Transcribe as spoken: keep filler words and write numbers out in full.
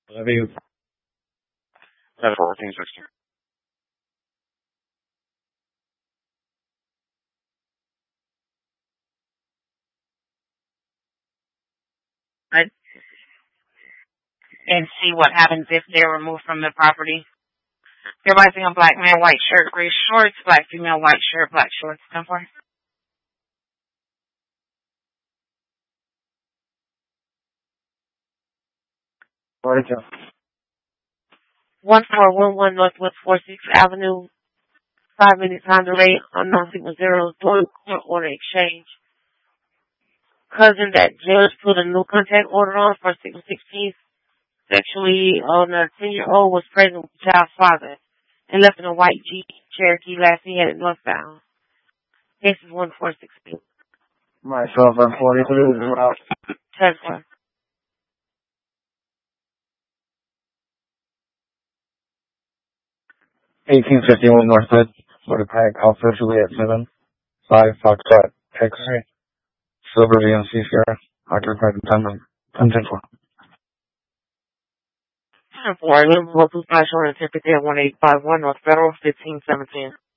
Love you. That's fourteen sixteen. Right? And see what happens if they're removed from the property. Everybody's seeing a black man, white shirt, gray shorts, black female, white shirt, black shorts. Come for Where did you? one four one one Northwest forty-sixth Avenue. Five minutes on delay. Unknown signal zero. Doing court order exchange. Cousin that judge put a new contact order on for six sixteen. Sexually on a ten-year-old was present with the child's father and left in a white Jeep Cherokee last he had it northbound. Case is one four six two. Myself, I'm forty-three. Route. Tesla. eighteen fifty-one Northwood. Winnipeg, Alpha Juliet seven. five Foxtrot X-ray. Silver V M C Sierra. Occupied in ten ten four. ten four. Liverpool two five short and ten fifty at one eight five one North Federal fifteen seventeen.